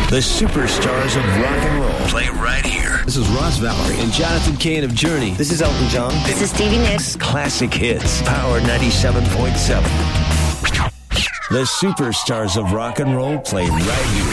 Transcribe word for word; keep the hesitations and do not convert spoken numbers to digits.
The superstars of rock and roll play right here. This is Ross Valerie and Jonathan Cain of Journey. This is Elton John. This is Stevie Nicks. Classic hits. Power ninety-seven point seven. The superstars of rock and roll play right here.